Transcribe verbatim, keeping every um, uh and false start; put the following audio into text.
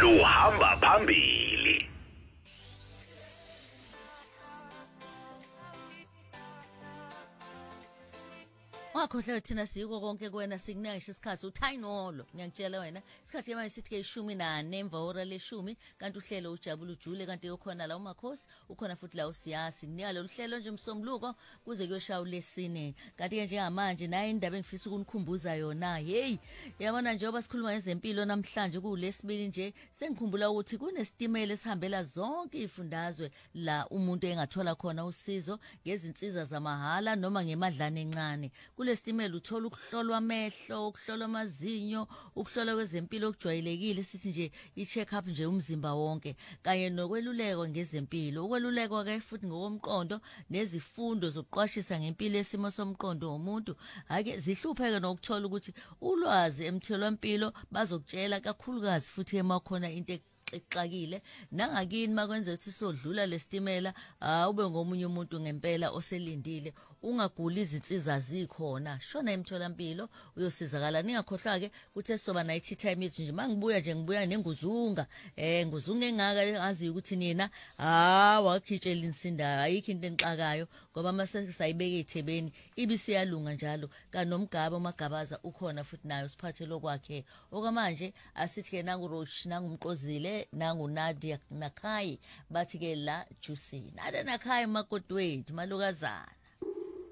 luhamba phambili. Wakhohle thina siko konke kuwena sikunika ngisho isikhathi uthayinolo ngiyakutshela wena isikhathi manje sithi ke ishumi nane emva hora leshumi kanti uhlelo ujabula ujule kanti ukhona la uMakhosi ukhona futhi la uSiyasi kunika lo hlelo nje umsombuluko kuze kuyoshaya lesine kanti ke njengamanje naye indaba engifisa ukunikhumbuza yona hey yabona njengoba sikhuluma ngezempilo namhlanje kulesibili nje sengikhumbula ukuthi kunestimela esihambela zonke izifundazwe la umuntu engathola khona usizo ngezinsiza zamahala noma ngemadlana encane. Kulestimela uthola ukuhlolwa amehlo, ukuhlolwa amazinyo, ukuhlolwa kwezempilo okujwayelekile sithi nje i-check up nje umzimba wonke kanye nokwelulekwa ngezempilo. Ukwelulekwa ke futhi ngokomqondo nezifundo zokuqwashisa ngempilo yesimo somqondo womuntu ake zihlupheke nokuthola ukuthi ulwazi emtholampilo bazokutshela kakhulukazi futhi emakhona into exakile nangakini makwenza ukuthi sodlula lestimela awube ngomunye umuntu ngempela oselindile ungaguli izinsiza zikhona shona emtholampilo uyosizakala ningakhohlwa ke kuthe soba na tea time yethu nje mangibuya nje ngibuya nenguzunga eh nguzunga engaka ngazi ukuthi nina ha wakhitshela insinda ayikho into enixakayo ngoba mase sayibeka ethebeni ibisiyalunga njalo kanomgaba umagabaza ukhona futhi nayo siphathe lokwakhe okwamanje asithi ke nangu Roach nangu Mqozile nangu Nadia Nakhaya bathi ke la Juicy nada Nakhaya makoti wethu malukazana